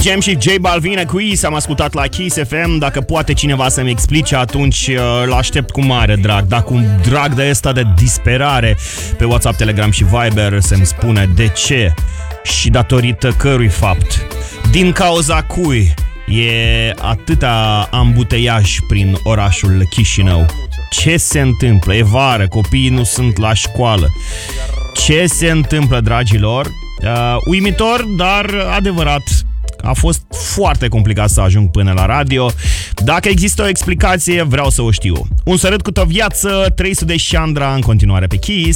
Gem și J Balvin Quiz, am ascultat la Kiss FM. Dacă poate cineva să-mi explice, atunci îl aștept cu mare drag. Dacă un drag de ăsta de disperare pe WhatsApp, Telegram și Viber, să-mi spune de ce și datorită cărui fapt, din cauza cui e atâta ambuteiaj prin orașul Chișinău. Ce se întâmplă? E vară, copiii nu sunt la școală. Ce se întâmplă, dragilor? Uimitor, dar adevărat. A fost foarte complicat să ajung până la radio. Dacă există o explicație, vreau să o știu. Un sărut cu o viață, 300 de Șandra în continuare pe Kiss.